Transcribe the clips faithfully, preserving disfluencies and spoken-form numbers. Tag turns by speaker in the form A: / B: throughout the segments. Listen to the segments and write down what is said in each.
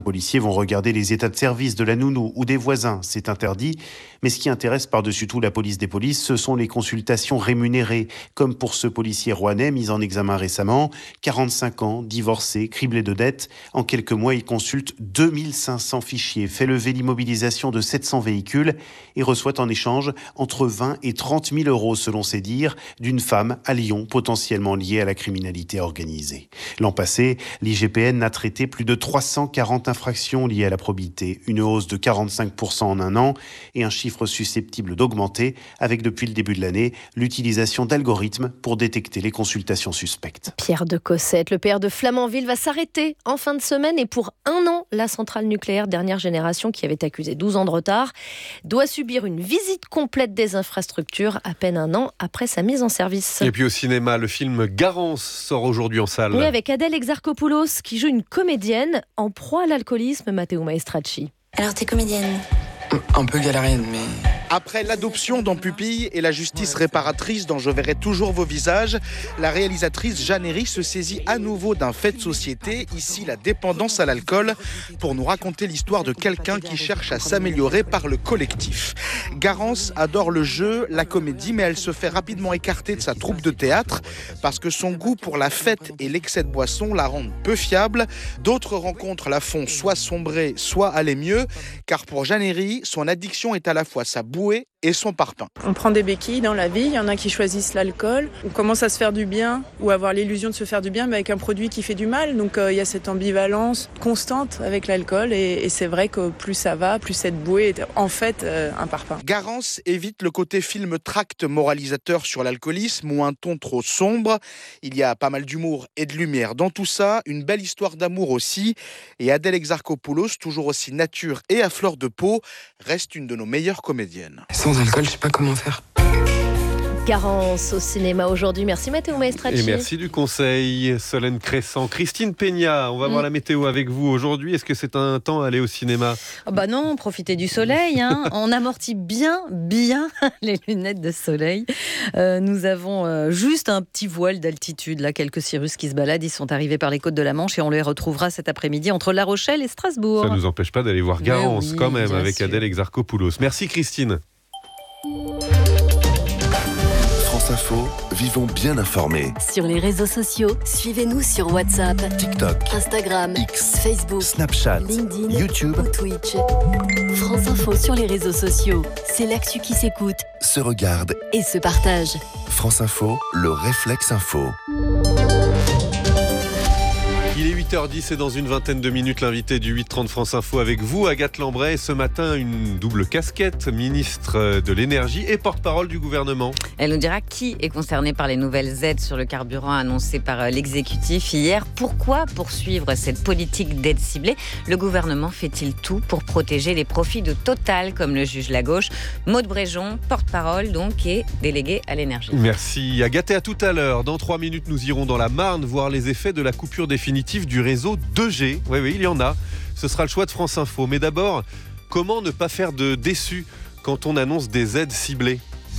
A: Les policiers vont regarder les états de service de la nounou ou des voisins, c'est interdit. Mais ce qui intéresse par-dessus tout la police des polices, ce sont les consultations rémunérées, comme pour ce policier rouennais mis en examen récemment. quarante-cinq ans, divorcé, criblé de dettes. En quelques mois, il consulte deux mille cinq cents fichiers, fait lever l'immobilisation de sept cents véhicules et reçoit en échange entre vingt et trente mille euros, selon ses dires, d'une femme à Lyon, potentiellement liée à la criminalité organisée. L'an passé, l'I G P N a traité plus de trois cent quarante infractions liées à la probité, une hausse de quarante-cinq pour cent en un an et un chiffre susceptible d'augmenter avec, depuis le début de l'année, l'utilisation d'algorithmes pour détecter les consultations suspectes.
B: Pierre de Cossette, le P R de Flamanville, va s'arrêter en fin de semaine et pour un an, la centrale nucléaire dernière génération, qui avait accusé douze ans de retard, doit subir une visite complète des infrastructures à peine un an après sa mise en service.
C: Et puis au cinéma, le film Garance sort aujourd'hui en salle.
B: Oui, avec Adèle Exarchopoulos qui joue une comédienne en proie à l'alcoolisme, Matteo Maestracci.
D: Alors t'es comédienne ?
E: Un peu galérienne, mais...
F: Après l'adoption dans Pupille et la justice réparatrice dans Je verrai toujours vos visages, la réalisatrice Jeanne Herry se saisit à nouveau d'un fait de société, ici la dépendance à l'alcool, pour nous raconter l'histoire de quelqu'un qui cherche à s'améliorer par le collectif. Garance adore le jeu, la comédie, mais elle se fait rapidement écarter de sa troupe de théâtre parce que son goût pour la fête et l'excès de boisson la rendent peu fiable. D'autres rencontres la font soit sombrer, soit aller mieux, car pour Jeanne Herry, son addiction est à la fois sa bouée et son parpaing.
G: On prend des béquilles dans la vie, il y en a qui choisissent l'alcool, on commence à se faire du bien ou avoir l'illusion de se faire du bien, mais avec un produit qui fait du mal. Donc euh, il y a cette ambivalence constante avec l'alcool et, et c'est vrai que plus ça va, plus cette bouée est en fait euh, un parpaing.
F: Garance évite le côté film tract moralisateur sur l'alcoolisme ou un ton trop sombre. Il y a pas mal d'humour et de lumière dans tout ça, une belle histoire d'amour aussi. Et Adèle Exarchopoulos, toujours aussi nature et à fleur de peau, reste une de nos meilleures comédiennes.
E: Sans alcool, je sais pas comment faire.
B: Garance au cinéma aujourd'hui. Merci Matteo Maestracci.
C: Et merci du conseil, Solène Crescent. Christine Peña, on va mmh. voir la météo avec vous aujourd'hui. Est-ce que c'est un temps à aller au cinéma ?
H: Oh bah non, profitez du soleil. Hein. On amortit bien, bien les lunettes de soleil. Euh, nous avons euh, juste un petit voile d'altitude. Là, quelques cirrus qui se baladent. Ils sont arrivés par les côtes de la Manche et on les retrouvera cet après-midi entre La Rochelle et Strasbourg.
C: Ça ne nous empêche pas d'aller voir Garance oui, quand même avec sûr. Adèle Exarchopoulos. Merci Christine.
I: Info, vivons bien informés.
J: Sur les réseaux sociaux, suivez-nous sur WhatsApp,
I: TikTok,
J: Instagram,
I: X,
J: Facebook,
I: Snapchat,
J: LinkedIn,
I: YouTube
J: ou Twitch. France Info sur les réseaux sociaux, c'est l'actu qui s'écoute,
I: se regarde
J: et se partage.
I: France Info, le réflexe info.
C: Il est huit heures dix et dans une vingtaine de minutes, l'invité du huit trente France Info avec vous, Agathe Lambray. Ce matin, une double casquette, ministre de l'énergie et porte-parole du gouvernement.
H: Elle nous dira qui est concerné par les nouvelles aides sur le carburant annoncées par l'exécutif hier. Pourquoi poursuivre cette politique d'aide ciblée ? Le gouvernement fait-il tout pour protéger les profits de Total, comme le juge la gauche ? Maude Bréjon, porte-parole donc et déléguée à l'énergie.
C: Merci Agathe, et à tout à l'heure. Dans trois minutes, nous irons dans la Marne voir les effets de la coupure définitive du réseau deux G. Oui, oui, il y en a. Ce sera le choix de France Info. Mais d'abord, comment ne pas faire de déçus quand on annonce des aides ciblées ?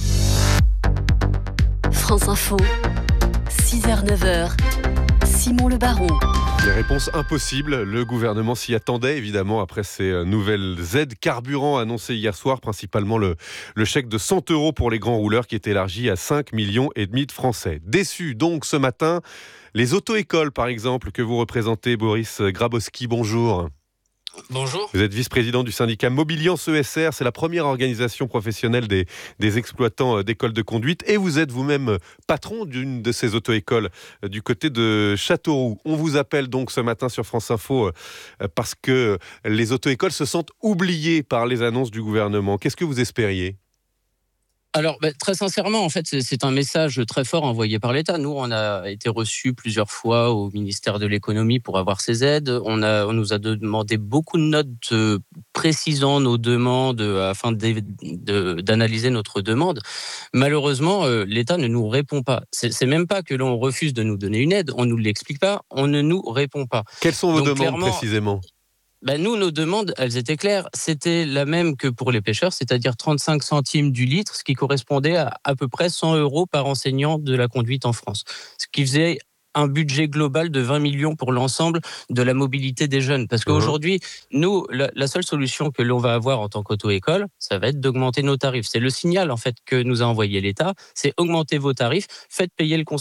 J: France Info, six heures neuf heures, Simon Le Baron.
C: Les réponses impossibles. Le gouvernement s'y attendait, évidemment, après ces nouvelles aides carburant annoncées hier soir, principalement le, le chèque de cent euros pour les grands rouleurs qui est élargi à cinq millions et demi de Français. Déçus donc ce matin, les auto-écoles, par exemple, que vous représentez, Boris Grabowski, bonjour.
K: Bonjour.
C: Vous êtes vice-président du syndicat Mobiliance E S R, c'est la première organisation professionnelle des, des exploitants d'écoles de conduite, et vous êtes vous-même patron d'une de ces auto-écoles du côté de Châteauroux. On vous appelle donc ce matin sur France Info parce que les auto-écoles se sentent oubliées par les annonces du gouvernement. Qu'est-ce que vous espériez ?
K: Alors, bah, très sincèrement, en fait, c'est, c'est un message très fort envoyé par l'État. Nous, on a été reçus plusieurs fois au ministère de l'économie pour avoir ces aides. On, a, on nous a demandé beaucoup de notes euh, précisant nos demandes euh, afin de, de, d'analyser notre demande. Malheureusement, euh, l'État ne nous répond pas. C'est, c'est même pas que l'on refuse de nous donner une aide, on ne nous l'explique pas, on ne nous répond pas.
C: Quelles sont vos
K: Donc,
C: demandes précisément ?
K: Ben nous, nos demandes, elles étaient claires. C'était la même que pour les pêcheurs, c'est-à-dire trente-cinq centimes du litre, ce qui correspondait à à peu près cent euros par enseignant de la conduite en France. Ce qui faisait un budget global de vingt millions pour l'ensemble de la mobilité des jeunes. Parce qu'aujourd'hui, nous, la, la seule solution que l'on va avoir en tant qu'auto-école, ça va être d'augmenter nos tarifs. C'est le signal, en fait, que nous a envoyé l'État, c'est augmenter vos tarifs, faites payer le consommateur.